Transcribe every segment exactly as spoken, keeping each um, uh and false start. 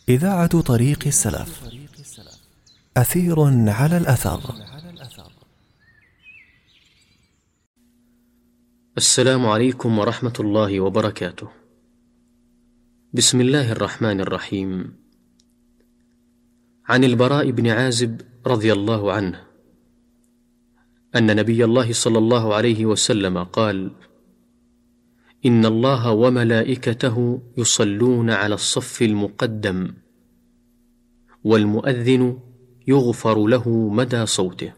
إذاعة طريق السلف. أثير على الأثر. السلام عليكم ورحمة الله وبركاته. بسم الله الرحمن الرحيم. عن البراء بن عازب رضي الله عنه أن نبي الله صلى الله عليه وسلم قال: إن الله وملائكته يصلون على الصف المقدم، والمؤذن يغفر له مدى صوته،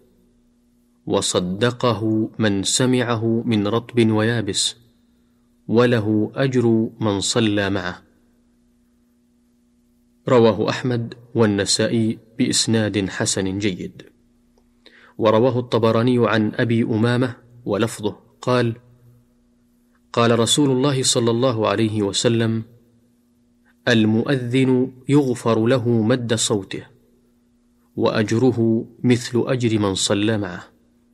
وصدقه من سمعه من رطب ويابس، وله أجر من صلى معه. رواه أحمد والنسائي بإسناد حسن جيد. ورواه الطبراني عن أبي أمامة ولفظه قال: قال رسول الله صلى الله عليه وسلم: المؤذن يغفر له مد صوته، وأجره مثل أجر من صلى معه.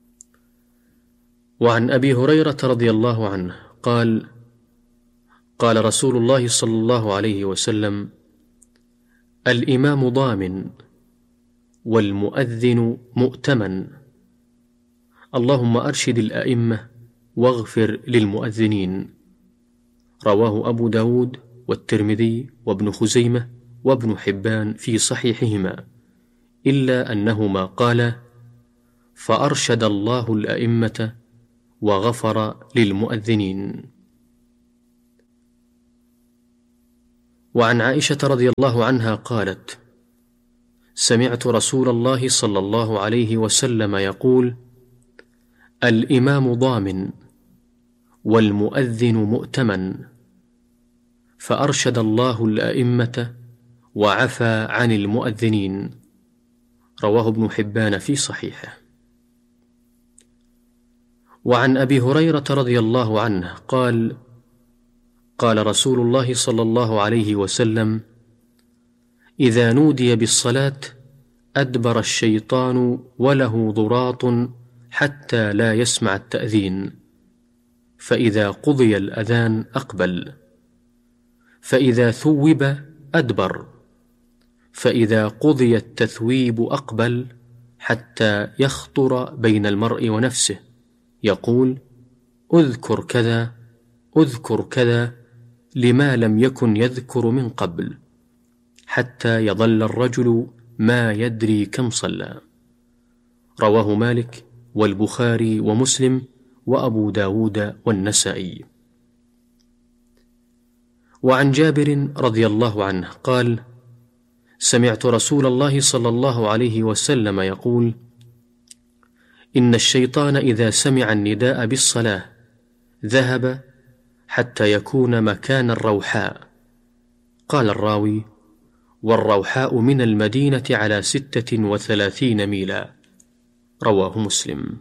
وعن أبي هريرة رضي الله عنه قال: قال رسول الله صلى الله عليه وسلم: الإمام ضامن، والمؤذن مؤتمن. اللهم أرشد الأئمة واغفر للمؤذنين. رواه أبو داود والترمذي وابن خزيمة وابن حبان في صحيحهما، إلا أنهما قالا: فأرشد الله الأئمة وغفر للمؤذنين. وعن عائشة رضي الله عنها قالت: سمعت رسول الله صلى الله عليه وسلم يقول: الإمام ضامن، والمؤذن مؤتمن. فأرشد الله الأئمة وعفى عن المؤذنين. رواه ابن حبان في صحيحه. وعن أبي هريرة رضي الله عنه قال: قال رسول الله صلى الله عليه وسلم: إذا نودي بالصلاة أدبر الشيطان وله ضراط حتى لا يسمع التأذين، فإذا قضي الأذان أقبل، فإذا ثوب أدبر، فإذا قضي التثويب أقبل، حتى يخطر بين المرء ونفسه يقول: أذكر كذا أذكر كذا، لما لم يكن يذكر من قبل، حتى يظل الرجل ما يدري كم صلى. رواه مالك والبخاري ومسلم وأبو داود والنسائي. وعن جابر رضي الله عنه قال: سمعت رسول الله صلى الله عليه وسلم يقول: إن الشيطان إذا سمع النداء بالصلاة ذهب حتى يكون مكان الروحاء. قال الراوي: والروحاء من المدينة على ستة وثلاثين ميلا. رواه مسلم.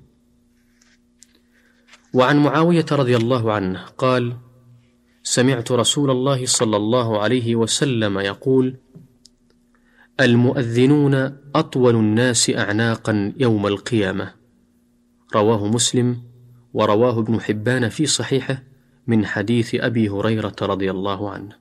وعن معاوية رضي الله عنه قال: سمعت رسول الله صلى الله عليه وسلم يقول: المؤذنون أطول الناس أعناقا يوم القيامة. رواه مسلم، ورواه ابن حبان في صحيحه من حديث أبي هريرة رضي الله عنه.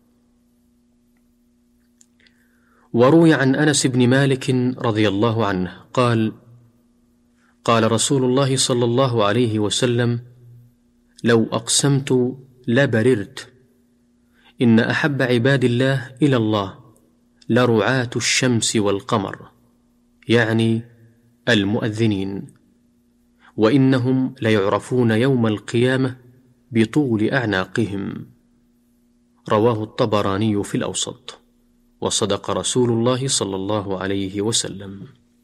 وروي عن أنس بن مالك رضي الله عنه قال: قال رسول الله صلى الله عليه وسلم: لو أقسمت لبررت، إن أحب عباد الله إلى الله لرعاة الشمس والقمر، يعني المؤذنين، وإنهم ليعرفون يوم القيامة بطول أعناقهم. رواه الطبراني في الأوسط. وصدق رسول الله صلى الله عليه وسلم.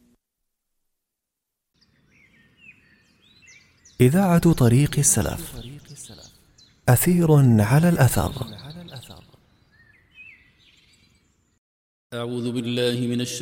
إذاعة طريق السلف. أثير على الأثر. أعوذ بالله من الشيطان